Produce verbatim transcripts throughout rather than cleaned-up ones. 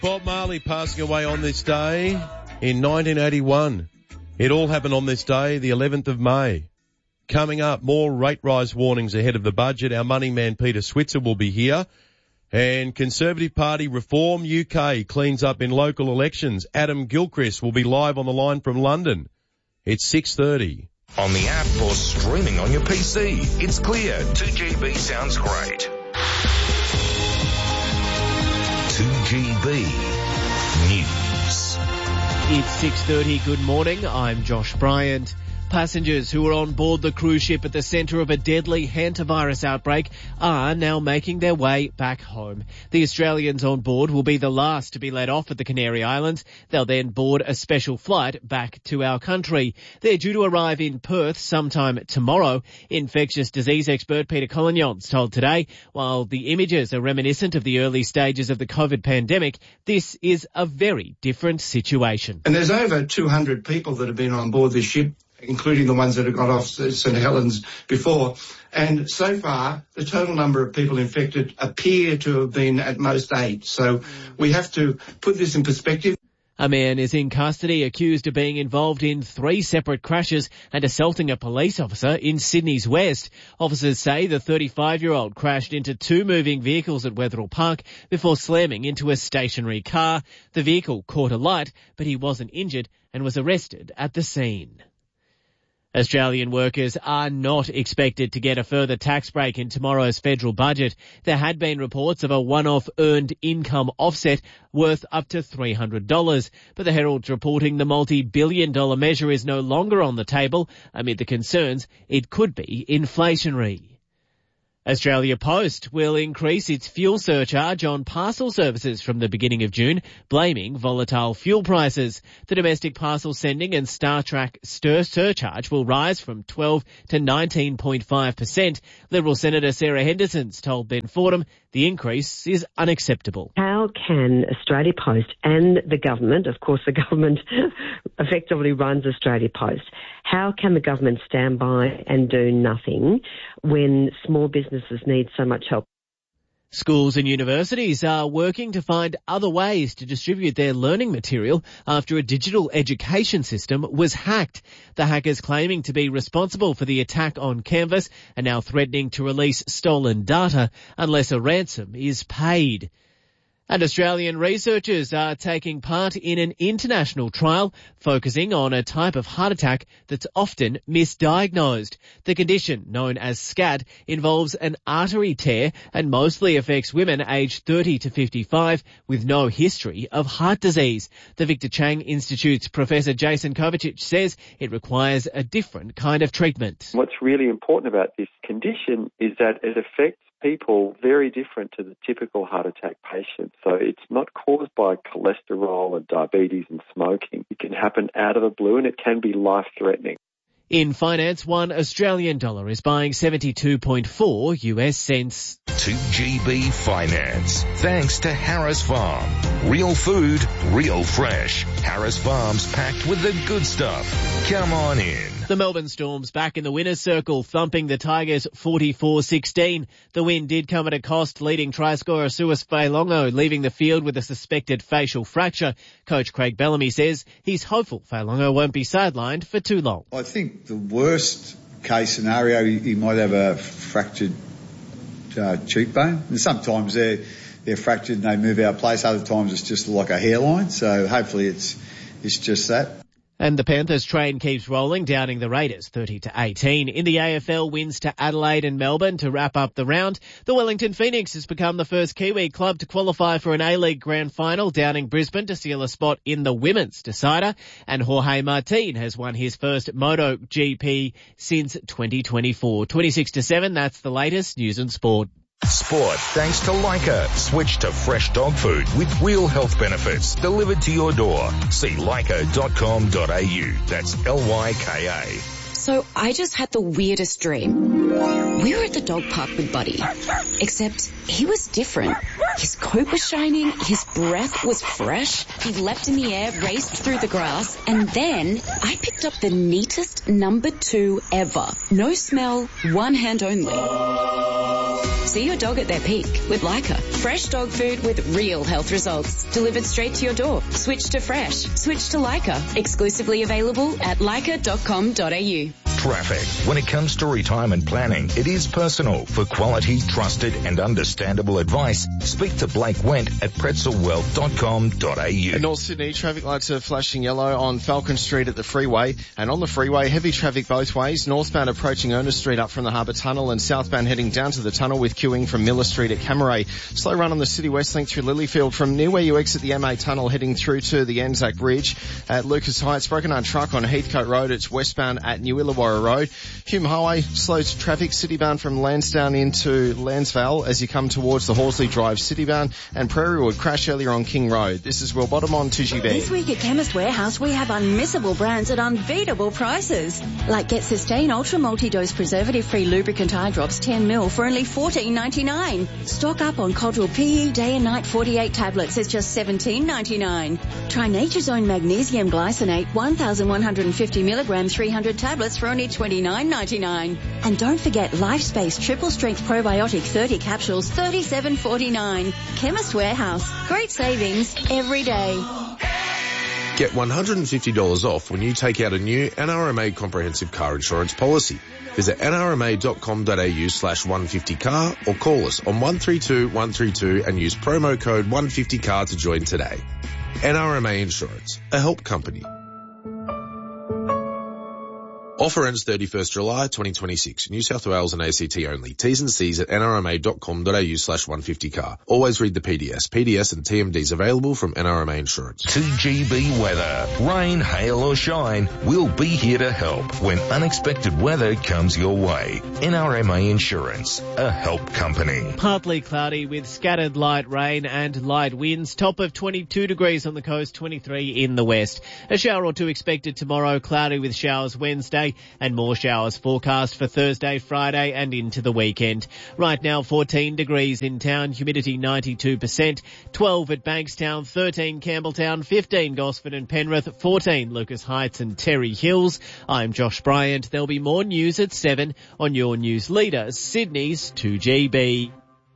Bob Marley passing away on this day in nineteen eighty-one. It all happened on this day, the eleventh of May. Coming up, more rate rise warnings ahead of the budget. Our money man Peter Switzer will be here. And Conservative Party Reform U K cleans up in local elections. Adam Gilchrist will be live on the line from London. It's six thirty. On the app or streaming on your P C, it's clear. two G B sounds great. two G B News. It's six thirty. Good morning. I'm Josh Bryant. Passengers who were on board the cruise ship at the centre of a deadly hantavirus outbreak are now making their way back home. The Australians on board will be the last to be let off at the Canary Islands. They'll then board a special flight back to our country. They're due to arrive in Perth sometime tomorrow. Infectious disease expert Peter Collignon's told Today, while the images are reminiscent of the early stages of the COVID pandemic, this is a very different situation. And there's over two hundred people that have been on board this ship, including the ones that have got off St Helens before. And so far, the total number of people infected appear to have been at most eight. So we have to put this in perspective. A man is in custody accused of being involved in three separate crashes and assaulting a police officer in Sydney's West. Officers say the thirty-five-year-old crashed into two moving vehicles at Wetherill Park before slamming into a stationary car. The vehicle caught alight, but he wasn't injured and was arrested at the scene. Australian workers are not expected to get a further tax break in tomorrow's federal budget. There had been reports of a one-off earned income offset worth up to three hundred dollars. But the Herald's reporting the multi-billion dollar measure is no longer on the table amid the concerns it could be inflationary. Australia Post will increase its fuel surcharge on parcel services from the beginning of June, blaming volatile fuel prices. The domestic parcel sending and Star Track Stir surcharge will rise from twelve to nineteen point five percent. Liberal Senator Sarah Henderson's told Ben Fordham the increase is unacceptable. How can Australia Post and the government, of course the government effectively runs Australia Post, how can the government stand by and do nothing when small businesses need so much help? Schools and universities are working to find other ways to distribute their learning material after a digital education system was hacked. The hackers claiming to be responsible for the attack on Canvas are now threatening to release stolen data unless a ransom is paid. And Australian researchers are taking part in an international trial focusing on a type of heart attack that's often misdiagnosed. The condition, known as SCAD, involves an artery tear and mostly affects women aged thirty to fifty-five with no history of heart disease. The Victor Chang Institute's Professor Jason Kovacic says it requires a different kind of treatment. What's really important about this condition is that it affects people very different to the typical heart attack patient. So it's not caused by cholesterol and diabetes and smoking. It can happen out of the blue and it can be life-threatening. In finance, one Australian dollar is buying seventy-two point four U S cents. two G B Finance. Thanks to Harris Farm. Real food, real fresh. Harris Farm's packed with the good stuff. Come on in. The Melbourne Storm's back in the winner's circle, thumping the Tigers forty-four sixteen. The win did come at a cost, leading try scorer Suis Failongo leaving the field with a suspected facial fracture. Coach Craig Bellamy says he's hopeful Failongo won't be sidelined for too long. I think the worst case scenario, he might have a fractured uh, cheekbone. And sometimes they're, they're fractured and they move out of place. Other times it's just like a hairline. So hopefully it's it's just that. And the Panthers train keeps rolling, downing the Raiders thirty to eighteen. In the A F L, wins to Adelaide and Melbourne to wrap up the round. The Wellington Phoenix has become the first Kiwi club to qualify for an A-League grand final, downing Brisbane to seal a spot in the women's decider. And Jorge Martin has won his first MotoGP since twenty twenty-four. twenty-six to seven, that's the latest news and sport. Sport thanks to Leica. Switch to fresh dog food with real health benefits delivered to your door. See leica dot com dot a u. That's L Y K A. So I just had the weirdest dream. We were at the dog park with Buddy, except he was different. His coat was shining, his breath was fresh, he leapt in the air, raced through the grass, and then I picked up the neatest number two ever. No smell, one hand only. See your dog at their peak with Leica. Fresh dog food with real health results. Delivered straight to your door. Switch to fresh. Switch to Leica. Exclusively available at leica dot com dot a u. Traffic. When it comes to retirement planning, it is personal. For quality, trusted and understandable advice, speak to Blake Wendt at pretzel wealth dot com dot a u. In North Sydney, traffic lights are flashing yellow on Falcon Street at the freeway, and on the freeway, heavy traffic both ways. Northbound approaching Ernest Street up from the Harbour Tunnel, and southbound heading down to the tunnel with queuing from Miller Street at Camaray. Slow run on the City West Link through Lilyfield from near where you exit the M A Tunnel heading through to the Anzac Bridge. At Lucas Heights, broken arm truck on Heathcote Road. It's westbound at New Illawarra Road. Hume Highway slows traffic citybound from Lansdowne into Lansvale as you come towards the Horsley Drive citybound, and Prairie Wood crash earlier on King Road. This is Will Bottom on two G B. This week at Chemist Warehouse we have unmissable brands at unbeatable prices. Like Get Sustain Ultra Multi-Dose Preservative Free Lubricant Eye Drops ten mil for only fourteen ninety-nine. Stock up on Codral P E Day and Night forty-eight tablets at just seventeen ninety-nine. Try Nature's Own Magnesium Glycinate one thousand one hundred fifty milligram three hundred tablets for only twenty-nine ninety-nine. And don't forget LifeSpace Triple Strength Probiotic thirty capsules, thirty-seven forty-nine. Chemist Warehouse. Great savings every day. Get one hundred fifty dollars off when you take out a new N R M A comprehensive car insurance policy. Visit n r m a dot com dot a u slash one fifty car or call us on one three two one three two and use promo code one fifty car to join today. N R M A Insurance, a help company. Offer ends thirty-first July twenty twenty-six. New South Wales and A C T only. T's and C's at n r m a dot com dot a u slash one fifty car. Always read the P D S. P D S and T M Ds available from N R M A Insurance. two G B weather. Rain, hail or shine, we'll be here to help when unexpected weather comes your way. N R M A Insurance, a help company. Partly cloudy with scattered light rain and light winds. Top of twenty-two degrees on the coast, twenty-three in the west. A shower or two expected tomorrow. Cloudy with showers Wednesday, and more showers forecast for Thursday, Friday and into the weekend. Right now, fourteen degrees in town, humidity ninety-two percent, twelve at Bankstown, thirteen Campbelltown, fifteen Gosford and Penrith, fourteen Lucas Heights and Terry Hills. I'm Josh Bryant. There'll be more news at seven on your news leader, Sydney's two G B.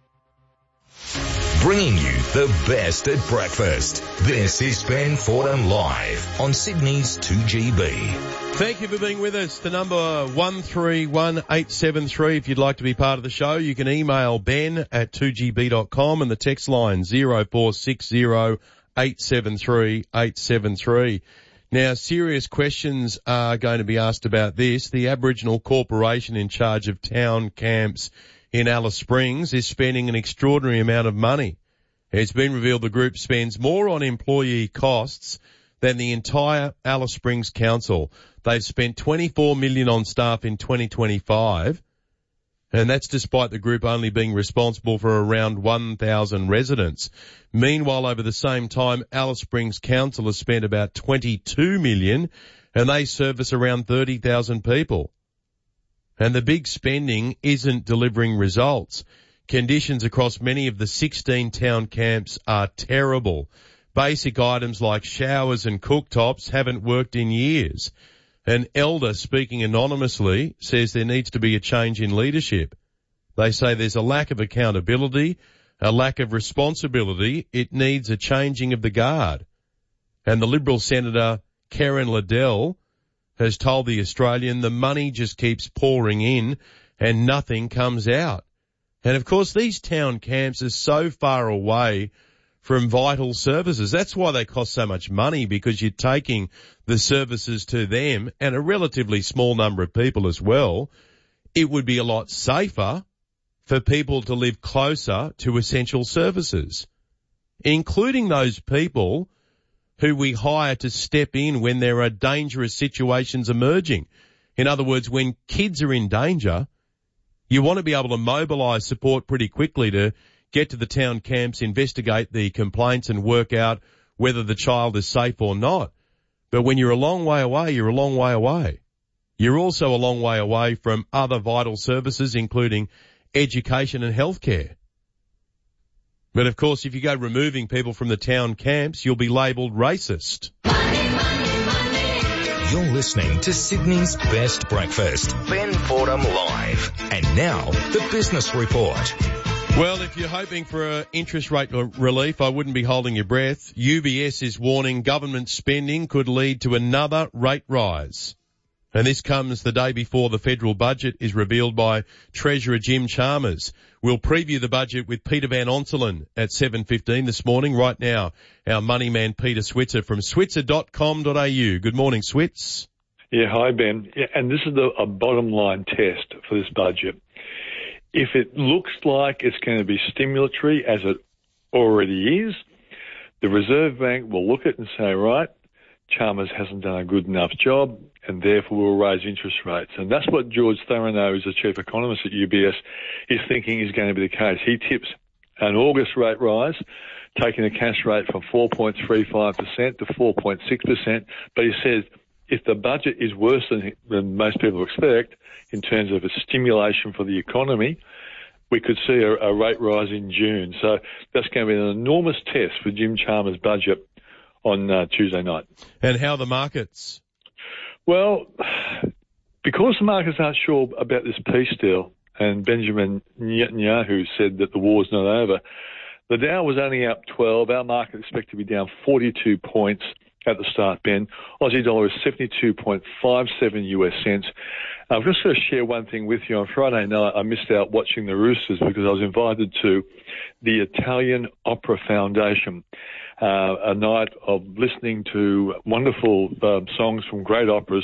Bringing you the best at breakfast. This is Ben Fordham Live on Sydney's two G B. Thank you for being with us. The number one three one eight seven three. If you'd like to be part of the show, you can email ben at two g b dot com and the text line zero four six zero eight seven three eight seven three. Now, serious questions are going to be asked about this. The Aboriginal Corporation in charge of town camps in Alice Springs is spending an extraordinary amount of money. It's been revealed the group spends more on employee costs than the entire Alice Springs Council. They've spent twenty-four million dollars on staff in twenty twenty-five, and that's despite the group only being responsible for around one thousand residents. Meanwhile, over the same time, Alice Springs Council has spent about twenty-two million dollars, and they service around thirty thousand people. And the big spending isn't delivering results. Conditions across many of the sixteen town camps are terrible. Basic items like showers and cooktops haven't worked in years. An elder speaking anonymously says there needs to be a change in leadership. They say there's a lack of accountability, a lack of responsibility. It needs a changing of the guard. And the Liberal Senator Karen Liddell has told the Australian the money just keeps pouring in and nothing comes out. And of course, these town camps are so far away from vital services. That's why they cost so much money, because you're taking the services to them and a relatively small number of people as well. It would be a lot safer for people to live closer to essential services, including those people who we hire to step in when there are dangerous situations emerging. In other words, when kids are in danger, you want to be able to mobilise support pretty quickly to get to the town camps, investigate the complaints and work out whether the child is safe or not. But when you're a long way away, you're a long way away. You're also a long way away from other vital services, including education and healthcare. But of course, if you go removing people from the town camps, you'll be labelled racist. Money, money, money. You're listening to Sydney's Best Breakfast, Ben Fordham Live. And now, the Business Report. Well, if you're hoping for uh, interest rate relief, I wouldn't be holding your breath. U B S is warning government spending could lead to another rate rise. And this comes the day before the federal budget is revealed by Treasurer Jim Chalmers. We'll preview the budget with Peter Van Onselen at seven fifteen this morning. Right now, our money man Peter Switzer from switzer dot com dot a u. Good morning, Switz. Yeah, hi, Ben. Yeah, and this is the, a bottom line test for this budget. If it looks like it's going to be stimulatory, as it already is, the Reserve Bank will look at it and say, right, Chalmers hasn't done a good enough job, and therefore we'll raise interest rates. And that's what George Thoronow, who's the chief economist at U B S, is thinking is going to be the case. He tips an August rate rise, taking the cash rate from four point three five percent to four point six percent, but he says if the budget is worse than, than most people expect in terms of a stimulation for the economy, we could see a, a rate rise in June. So that's going to be an enormous test for Jim Chalmers' budget on uh, Tuesday night. And how are the markets? Well, because the markets aren't sure about this peace deal, and Benjamin Netanyahu said that the war's not over, the Dow was only up twelve. Our market expected to be down forty-two points at the start, Ben. Aussie dollar is seventy-two point five seven U S cents. I'm just going to share one thing with you. On Friday night, I missed out watching the Roosters because I was invited to the Italian Opera Foundation, uh, a night of listening to wonderful uh, songs from great operas.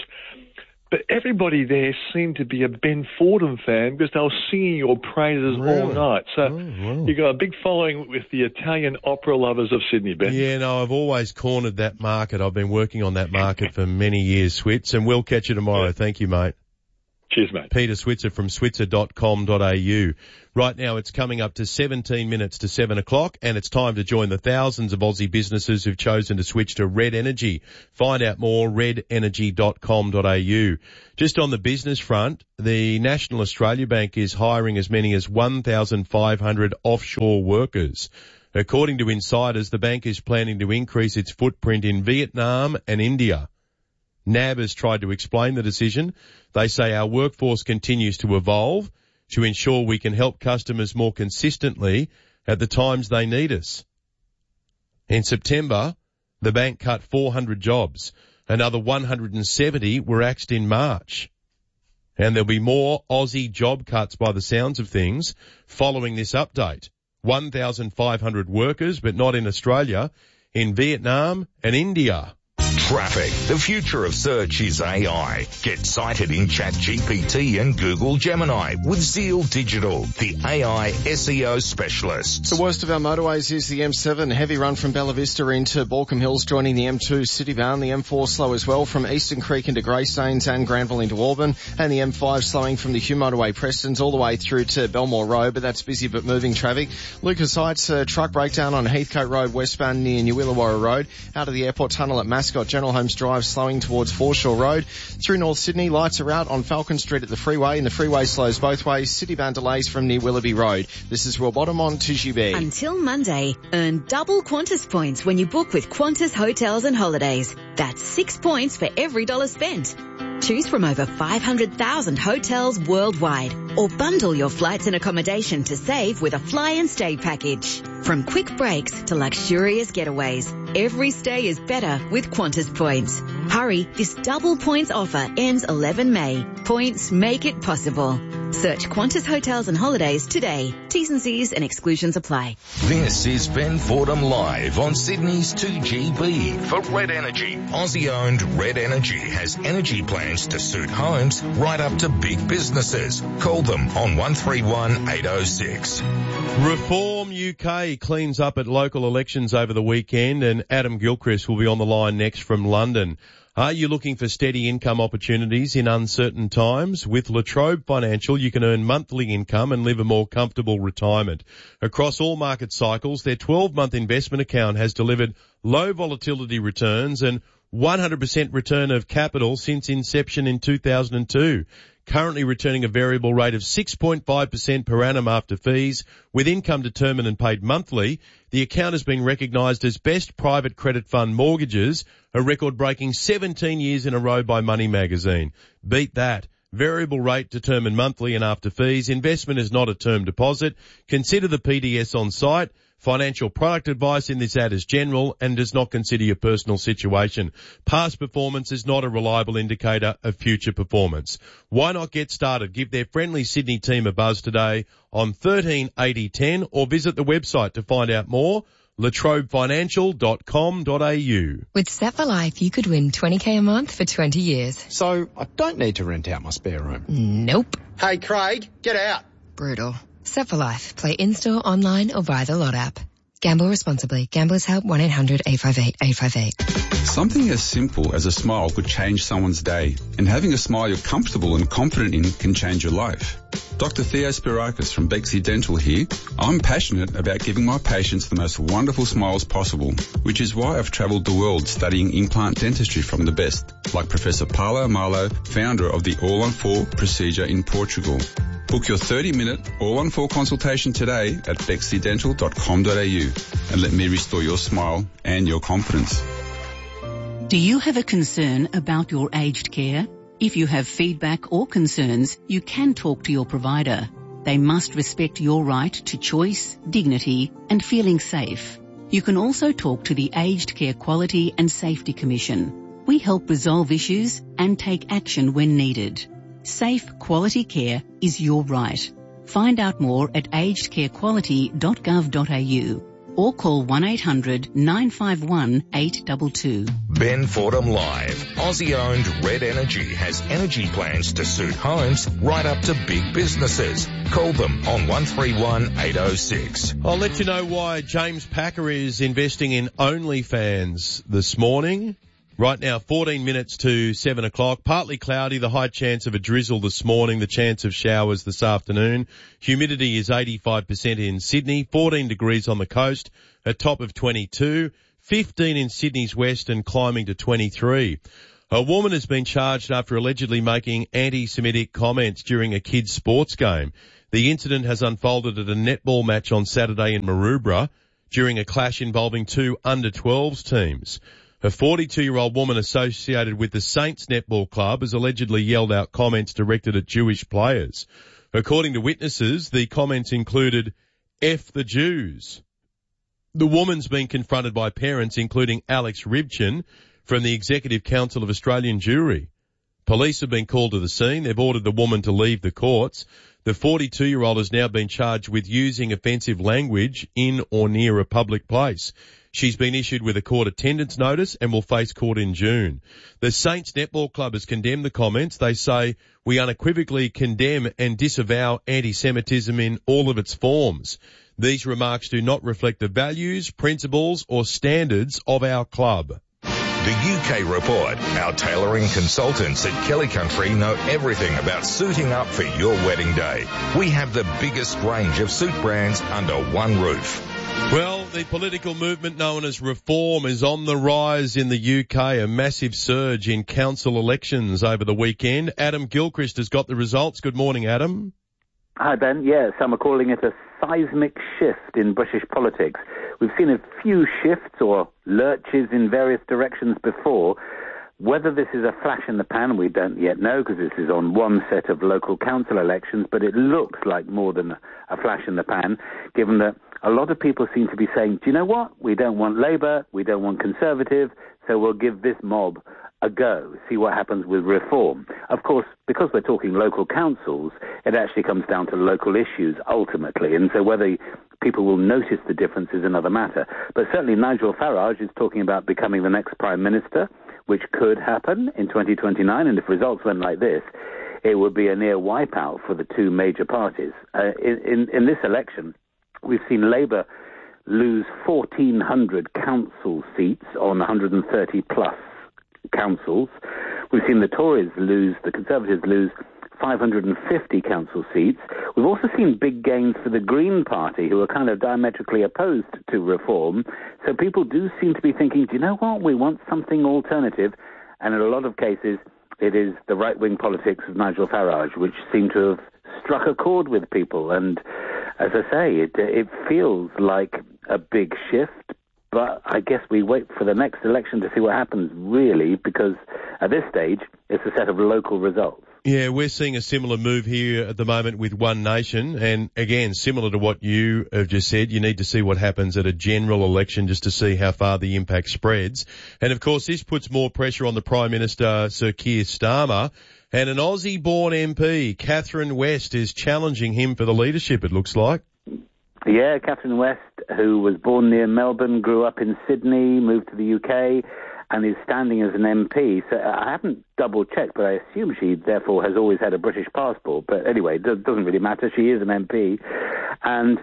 But everybody there seemed to be a Ben Fordham fan because they were singing your praises really? all night. So oh, wow. you got a big following with the Italian opera lovers of Sydney, Ben. Yeah, no, I've always cornered that market. I've been working on that market for many years, Switz, and we'll catch you tomorrow. Yeah. Thank you, mate. Cheers, mate. Peter Switzer from switzer dot com dot a u. Right now it's coming up to seventeen minutes to seven o'clock, and it's time to join the thousands of Aussie businesses who've chosen to switch to Red Energy. Find out more, red energy dot com dot a u. Just on the business front, the National Australia Bank is hiring as many as one thousand five hundred offshore workers. According to insiders, the bank is planning to increase its footprint in Vietnam and India. N A B has tried to explain the decision. They say our workforce continues to evolve to ensure we can help customers more consistently at the times they need us. In September, the bank cut four hundred jobs. Another one hundred seventy were axed in March. And there'll be more Aussie job cuts by the sounds of things following this update. one thousand five hundred workers, but not in Australia, in Vietnam and India. Traffic. The future of search is A I. Get cited in ChatGPT and Google Gemini with Zeal Digital, the A I S E O specialists. The worst of our motorways is the M seven. Heavy run from Bella Vista into Balcombe Hills, joining the M two citybound. The M four slow as well from Eastern Creek into Greystanes and Granville into Auburn. And the M five slowing from the Hume Motorway Prestons all the way through to Belmore Road, but that's busy but moving traffic. Lucas Heights, a truck breakdown on Heathcote Road westbound near New Illawarra Road. Out of the airport tunnel at Mascot, General Holmes Drive slowing towards Foreshore Road. Through North Sydney, lights are out on Falcon Street at the freeway, and the freeway slows both ways. Citybound delays from near Willoughby Road. This is Will Bottom on two G B. Until Monday, earn double Qantas points when you book with Qantas Hotels and Holidays. That's six points for every dollar spent. Choose from over five hundred thousand hotels worldwide, or bundle your flights and accommodation to save with a fly and stay package. From quick breaks to luxurious getaways, every stay is better with Qantas points. Hurry, this double points offer ends eleven May. Points make it possible. Search Qantas Hotels and Holidays today. T's and C's and exclusions apply. This is Ben Fordham live on Sydney's two G B for Red Energy. Aussie-owned Red Energy has energy plans to suit homes right up to big businesses. Call them on one three one eight oh six. Reform U K cleans up at local elections over the weekend, and Adam Gilchrist will be on the line next from London. Are you looking for steady income opportunities in uncertain times? With La Trobe Financial, you can earn monthly income and live a more comfortable retirement. Across all market cycles, their twelve-month investment account has delivered low volatility returns and one hundred percent return of capital since inception in two thousand two. Currently returning a variable rate of six point five percent per annum after fees, with income determined and paid monthly. The account has been recognised as Best Private Credit Fund Mortgages, a record-breaking seventeen years in a row by Money Magazine. Beat that. Variable rate determined monthly and after fees. Investment is not a term deposit. Consider the P D S on site. Financial product advice in this ad is general and does not consider your personal situation. Past performance is not a reliable indicator of future performance. Why not get started? Give their friendly Sydney team a buzz today on thirteen eighty ten or visit the website to find out more. latrobe financial dot com dot a u. With Set for Life, you could win twenty k a month for twenty years. So I don't need to rent out my spare room. Nope. Hey, Craig, get out. Brutal. Set for Life. Play in-store, online or via the Lot app. Gamble responsibly. Gamblers Help one eight hundred eight five eight eight five eight. Something as simple as a smile could change someone's day. And having a smile you're comfortable and confident in can change your life. Doctor Theo Spirakis from Bexley Dental here. I'm passionate about giving my patients the most wonderful smiles possible, which is why I've travelled the world studying implant dentistry from the best, like Professor Paulo Malo, founder of the All on four procedure in Portugal. Book your thirty minute All on four consultation today at bexley dental dot com dot a u and let me restore your smile and your confidence. Do you have a concern about your aged care? If you have feedback or concerns, you can talk to your provider. They must respect your right to choice, dignity, and feeling safe. You can also talk to the Aged Care Quality and Safety Commission. We help resolve issues and take action when needed. Safe, quality care is your right. Find out more at aged care quality dot gov dot a u or call one eight hundred nine five one eight two two. Ben Fordham Live. Aussie-owned Red Energy has energy plans to suit homes right up to big businesses. Call them on one three one eight oh six. I'll let you know why James Packer is investing in OnlyFans this morning. Right now, fourteen minutes to seven o'clock. Partly cloudy, the high chance of a drizzle this morning, the chance of showers this afternoon. Humidity is eighty-five percent in Sydney, fourteen degrees on the coast, a top of twenty-two, fifteen in Sydney's west and climbing to twenty-three. A woman has been charged after allegedly making anti-Semitic comments during a kids' sports game. The incident has unfolded at a netball match on Saturday in Maroubra during a clash involving two under twelves teams. A forty-two-year-old woman associated with the Saints Netball Club has allegedly yelled out comments directed at Jewish players. According to witnesses, the comments included, F the Jews. The woman's been confronted by parents, including Alex Ribchin from the Executive Council of Australian Jewry. Police have been called to the scene. They've ordered the woman to leave the courts. The forty-two-year-old has now been charged with using offensive language in or near a public place. She's been issued with a court attendance notice and will face court in June. The Saints Netball Club has condemned the comments. They say, we unequivocally condemn and disavow anti-Semitism in all of its forms. These remarks do not reflect the values, principles or standards of our club. The U K Report. Our tailoring consultants at Kelly Country know everything about suiting up for your wedding day. We have the biggest range of suit brands under one roof. Well, the political movement known as Reform is on the rise in the U K, a massive surge in council elections over the weekend. Adam Gilchrist has got the results. Good morning, Adam. Hi, Ben. Yes, some are calling it a seismic shift in British politics. We've seen a few shifts or lurches in various directions before. Whether this is a flash in the pan, we don't yet know because this is on one set of local council elections, but it looks like more than a flash in the pan, given that a lot of people seem to be saying, do you know what? We don't want Labour, we don't want Conservative, so we'll give this mob a go, see what happens with Reform. Of course, because we're talking local councils, it actually comes down to local issues ultimately, and so whether people will notice the difference is another matter. But certainly Nigel Farage is talking about becoming the next Prime Minister, which could happen in twenty twenty-nine, and if results went like this, it would be a near wipeout for the two major parties. Uh, in, in, in this election, we've seen Labour lose fourteen hundred council seats on one hundred thirty plus councils. We've seen the Tories lose, the Conservatives lose five hundred fifty council seats. We've also seen big gains for the Green Party, who are kind of diametrically opposed to Reform. So people do seem to be thinking, do you know what, we want something alternative. And in a lot of cases, it is the right-wing politics of Nigel Farage, which seem to have struck a chord with people. And as I say, it, it feels like a big shift, but I guess we wait for the next election to see what happens, really, because at this stage, it's a set of local results. Yeah, we're seeing a similar move here at the moment with One Nation. And again, similar to what you have just said, you need to see what happens at a general election just to see how far the impact spreads. And of course, this puts more pressure on the Prime Minister, Sir Keir Starmer. And an Aussie-born M P, Catherine West, is challenging him for the leadership, it looks like. Yeah, Catherine West, who was born near Melbourne, grew up in Sydney, moved to the U K, and is standing as an M P. So I haven't double-checked, but I assume she, therefore, has always had a British passport. But anyway, it doesn't really matter. She is an M P. And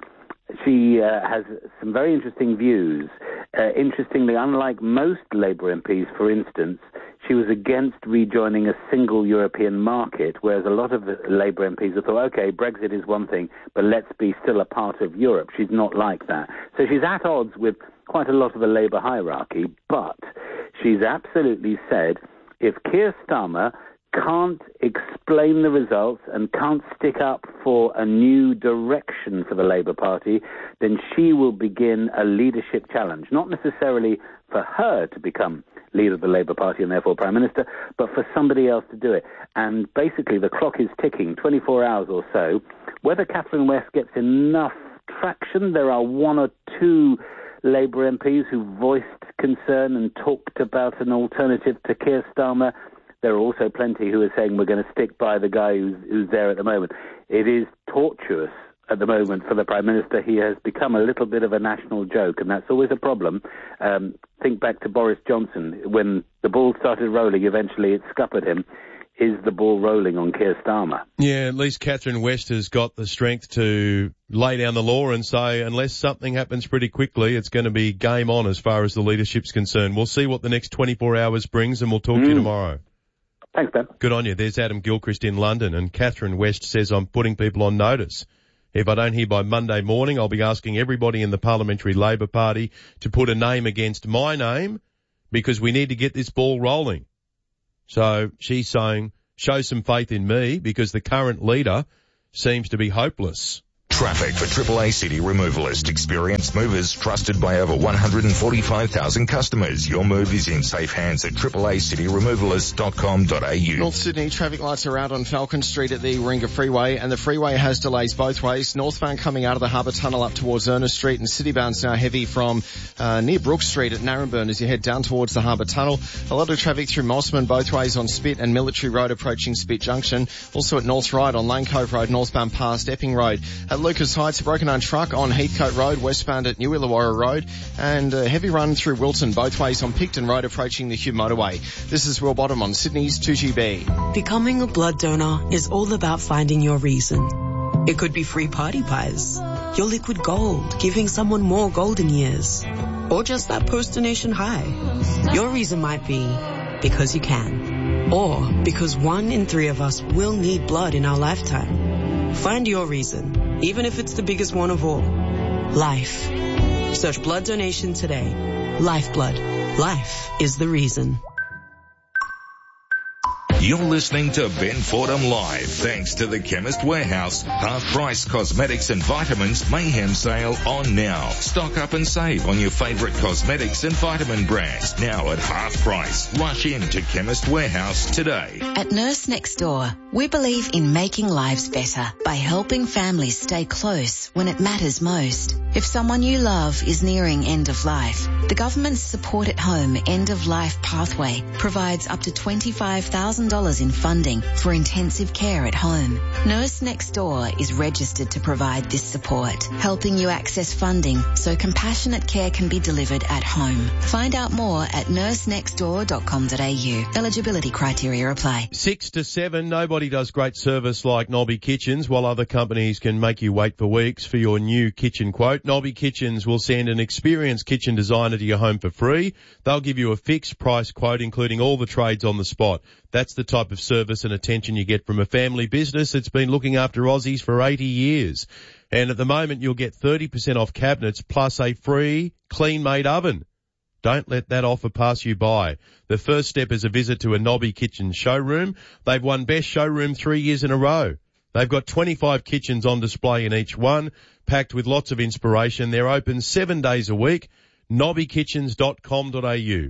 she uh, has some very interesting views. Uh, interestingly, unlike most Labour M Ps, for instance, she was against rejoining a single European market, whereas a lot of the Labour M Ps have thought, OK, Brexit is one thing, but let's be still a part of Europe. She's not like that. So she's at odds with quite a lot of the Labour hierarchy, but she's absolutely said if Keir Starmer can't explain the results and can't stick up for a new direction for the Labour Party, then she will begin a leadership challenge, not necessarily for her to become leader of the Labour Party and therefore Prime Minister, but for somebody else to do it. And basically the clock is ticking, twenty-four hours or so. Whether Catherine West gets enough traction, there are one or two Labour M Ps who voiced concern and talked about an alternative to Keir Starmer. There are also plenty who are saying we're going to stick by the guy who's, who's there at the moment. It is tortuous at the moment for the Prime Minister. He has become a little bit of a national joke, and that's always a problem. Um, think back to Boris Johnson. When the ball started rolling, eventually it scuppered him. Is the ball rolling on Keir Starmer? Yeah, at least Catherine West has got the strength to lay down the law and say, unless something happens pretty quickly, it's going to be game on as far as the leadership's concerned. We'll see what the next twenty-four hours brings, and we'll talk mm. to you tomorrow. Thanks, Ben. Good on you. There's Adam Gilchrist in London, and Catherine West says, I'm putting people on notice. If I don't hear by Monday morning, I'll be asking everybody in the Parliamentary Labor Party to put a name against my name because we need to get this ball rolling. So she's saying, show some faith in me because the current leader seems to be hopeless. Traffic for Triple A City Removalist. Experienced movers trusted by over one hundred forty-five thousand customers. Your move is in safe hands at triple a city removalist dot com dot a u. North Sydney traffic lights are out on Falcon Street at the Warringah Freeway, and the freeway has delays both ways. Northbound coming out of the Harbour Tunnel up towards Ernest Street, and citybound's now heavy from uh, near Brook Street at Narrabeen as you head down towards the Harbour Tunnel. A lot of traffic through Mossman both ways on Spit and Military Road approaching Spit Junction. Also at North Ryde on Lane Cove Road, northbound past Epping Road. At Lucas Heights, a broken arm truck on Heathcote Road, westbound at New Illawarra Road, and a heavy run through Wilton both ways on Picton Road approaching the Hugh Motorway. This is Will Bottom on Sydney's two G B. Becoming a blood donor is all about finding your reason. It could be free party pies, your liquid gold, giving someone more golden years, or just that post-donation high. Your reason might be because you can, or because one in three of us will need blood in our lifetime. Find your reason, even if it's the biggest one of all. Life. Search blood donation today. Lifeblood. Life is the reason. You're listening to Ben Fordham Live, thanks to the Chemist Warehouse. Half-price cosmetics and vitamins mayhem sale on now. Stock up and save on your favourite cosmetics and vitamin brands, now at half price. Rush in to Chemist Warehouse today. At Nurse Next Door, we believe in making lives better by helping families stay close when it matters most. If someone you love is nearing end of life, the government's Support at Home End of Life Pathway provides up to twenty-five thousand dollars in funding for intensive care at home. Nurse Next Door is registered to provide this support, helping you access funding so compassionate care can be delivered at home. Find out more at nurse next door dot com dot a u. Eligibility criteria apply. Six to seven, nobody does great service like Nobby Kitchens, while other companies can make you wait for weeks for your new kitchen quote. Nobby Kitchens will send an experienced kitchen designer to your home for free. They'll give you a fixed price quote, including all the trades on the spot. That's the type of service and attention you get from a family business that's been looking after Aussies for eighty years. And at the moment, you'll get thirty percent off cabinets plus a free clean-made oven. Don't let that offer pass you by. The first step is a visit to a Nobby Kitchen showroom. They've won Best Showroom three years in a row. They've got twenty-five kitchens on display in each one, packed with lots of inspiration. They're open seven days a week. nobby kitchens dot com dot a u.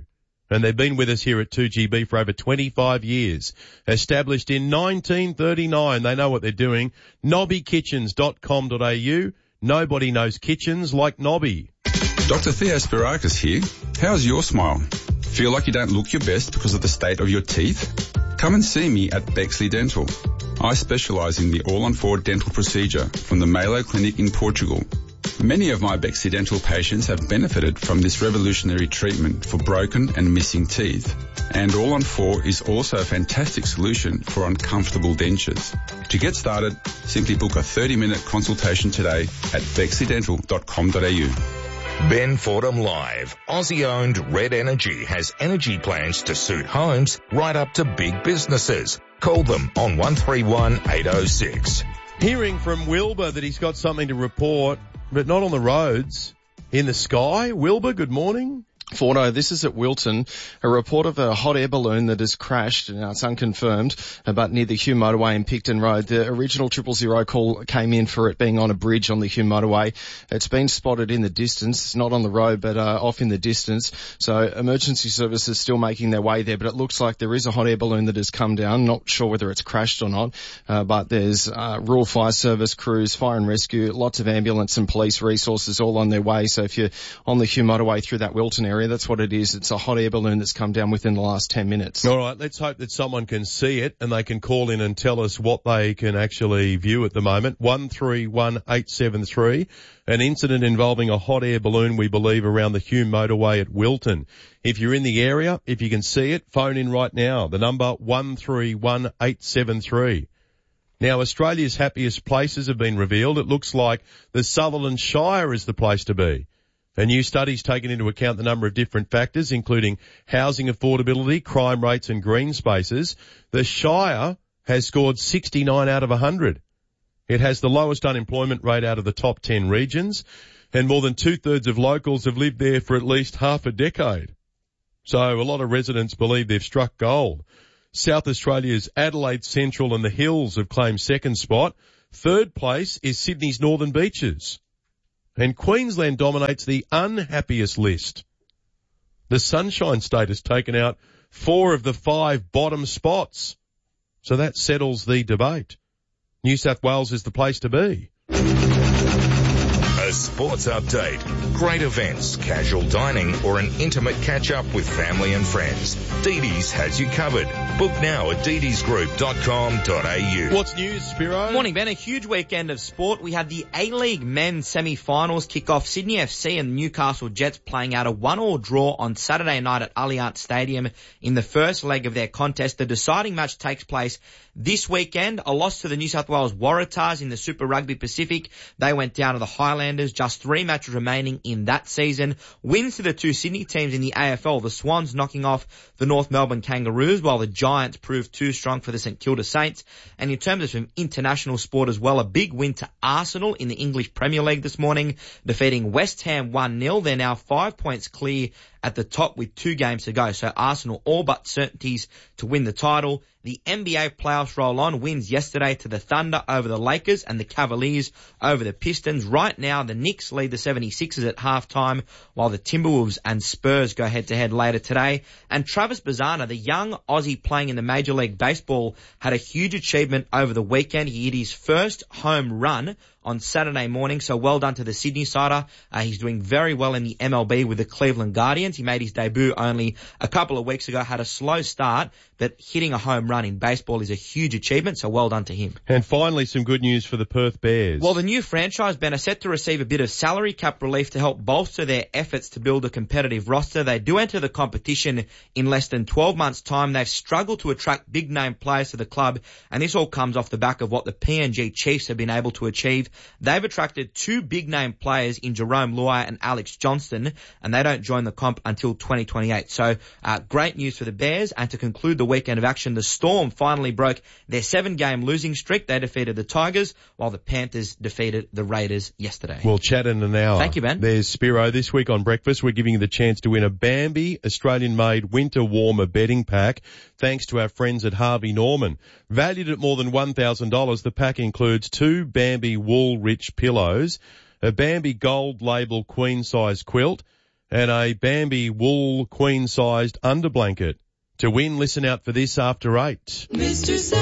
And they've been with us here at two G B for over twenty-five years. Established in nineteen thirty-nine. They know what they're doing. nobby kitchens dot com dot a u. Nobody knows kitchens like Nobby. Doctor Theo Spirakis here. How's your smile? Feel like you don't look your best because of the state of your teeth? Come and see me at Bexley Dental. I specialise in the all-on-four dental procedure from the Malo Clinic in Portugal. Many of my Bexley Dental patients have benefited from this revolutionary treatment for broken and missing teeth. And All on four is also a fantastic solution for uncomfortable dentures. To get started, simply book a thirty-minute consultation today at bexley dental dot com dot a u. Ben Fordham Live. Aussie-owned Red Energy has energy plans to suit homes right up to big businesses. Call them on one three one, eight oh six. Hearing from Wilbur that he's got something to report, but not on the roads, in the sky. Wilbur, good morning. Fordo, this is at Wilton. A report of a hot air balloon that has crashed. Now, it's unconfirmed, but near the Hume Motorway in Picton Road. The original triple zero call came in for it being on a bridge on the Hume Motorway. It's been spotted in the distance. It's not on the road, but uh, off in the distance. So emergency services still making their way there, but it looks like there is a hot air balloon that has come down. Not sure whether it's crashed or not, uh, but there's uh, rural fire service crews, fire and rescue, lots of ambulance and police resources all on their way. So if you're on the Hume Motorway through that Wilton area, that's what it is. It's a hot air balloon that's come down within the last ten minutes. All right, let's hope that someone can see it and they can call in and tell us what they can actually view at the moment. one three one, eight seven three. An incident involving a hot air balloon, we believe, around the Hume Motorway at Wilton. If you're in the area, if you can see it, phone in right now. The number one three one, eight seven three. Now, Australia's happiest places have been revealed. It looks like the Sutherland Shire is the place to be. A new study's taken into account the number of different factors, including housing affordability, crime rates and green spaces. The Shire has scored sixty-nine out of one hundred. It has the lowest unemployment rate out of the top ten regions, and more than two-thirds of locals have lived there for at least half a decade. So a lot of residents believe they've struck gold. South Australia's Adelaide Central and the Hills have claimed second spot. Third place is Sydney's Northern Beaches. And Queensland dominates the unhappiest list. The Sunshine State has taken out four of the five bottom spots. So that settles the debate. New South Wales is the place to be. A sports update, great events, casual dining, or an intimate catch-up with family and friends. Dede's has you covered. Book now at dedes group dot com dot a u. What's news, Spiro? Morning, Ben. A huge weekend of sport. We had the A-League men's semi-finals kick off. Sydney F C and Newcastle Jets playing out a one-all draw on Saturday night at Allianz Stadium in the first leg of their contest. The deciding match takes place this weekend. A loss to the New South Wales Waratahs in the Super Rugby Pacific. They went down to the Highlanders. Just three matches remaining in that season. Wins to the two Sydney teams in the A F L. The Swans knocking off the North Melbourne Kangaroos, while the Giants proved too strong for the St Kilda Saints. And in terms of some international sport as well, a big win to Arsenal in the English Premier League this morning, defeating West Ham one nil. They're now five points clear at the top with two games to go. So Arsenal all but certainties to win the title. The N B A playoffs roll on. Wins yesterday to the Thunder over the Lakers and the Cavaliers over the Pistons. Right now, the Knicks lead the seventy-sixers at halftime, while the Timberwolves and Spurs go head-to-head later today. And Travis Bazzana, the young Aussie playing in the Major League Baseball, had a huge achievement over the weekend. He hit his first home run on Saturday morning, so well done to the Sydney sider. Uh, he's doing very well in the M L B with the Cleveland Guardians. He made his debut only a couple of weeks ago, had a slow start, but hitting a home run in baseball is a huge achievement, so well done to him. And finally, some good news for the Perth Bears. Well, the new franchise men are set to receive a bit of salary cap relief to help bolster their efforts to build a competitive roster. They do enter the competition in less than twelve months' time. They've struggled to attract big-name players to the club, and this all comes off the back of what the P N G Chiefs have been able to achieve. They've attracted two big-name players in Jerome Luai and Alex Johnston, and they don't join the comp until twenty twenty-eight. So, uh, great news for the Bears. And to conclude the weekend of action, the Storm finally broke their seven-game losing streak. They defeated the Tigers, while the Panthers defeated the Raiders yesterday. We'll chat in an hour. Thank you, Ben. There's Spiro. This week on Breakfast, we're giving you the chance to win a Bambi Australian-made winter warmer bedding pack, thanks to our friends at Harvey Norman. Valued at more than one thousand dollars, the pack includes two Bambi wool-rich pillows, a Bambi gold label queen-size quilt, and a Bambi wool queen-sized underblanket. To win, listen out for this after eight. Mister